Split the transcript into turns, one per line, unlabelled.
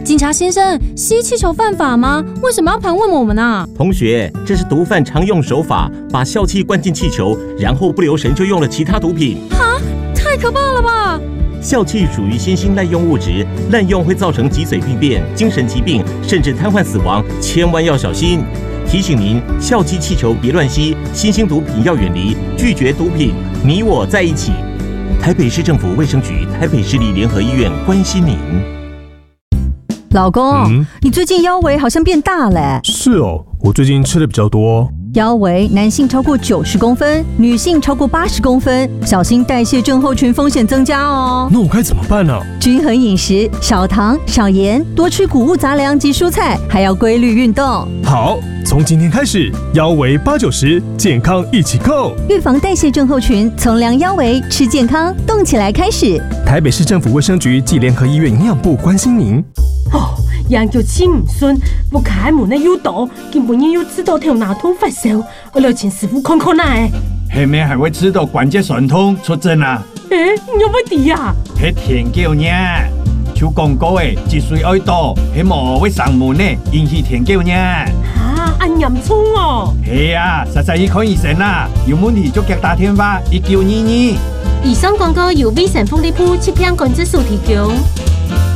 警察先生，吸气球犯法吗？为什么要盘问我们啊？
同学，这是毒贩常用手法，把笑气灌进气球，然后不留神就用了其他毒品。
哈，太可怕了吧！
笑气属于新兴滥用物质，滥用会造成脊髓病变、精神疾病，甚至瘫痪死亡，千万要小心。提醒您，笑气气球别乱吸，新兴毒品要远离，拒绝毒品，你我在一起。台北市政府卫生局、台北市立联合医院关心您。
老公，你最近腰围好像变大了。
是哦，我最近吃的比较多。
腰围男性超过90公分，女性超过80公分，小心代谢症候群风险增加哦。
那我该怎么办呢？
均衡饮食，少糖少盐，多吃谷物杂粮及蔬菜，还要规律运动。
好，从今天开始，腰围80-90，健康一起够。
预防代谢症候群，从量腰围、吃健康、动起来开始。
台北市政府卫生局暨联合医院营养部关心您。
哦，人叫吃唔顺，不开门的有毒，根本又知道条哪痛发烧，我要请师傅看看来。
下面还会知道关节酸痛出症啊？
你有乜事啊？
係田叫呢，像廣告嘅積水愛多，係無會上門呢，引起田叫呢。
咁嚴重哦？
係啊，實際去看醫生啦，有問題就給打電話1922。
以上廣告由衛生福利部疾病管制署提供。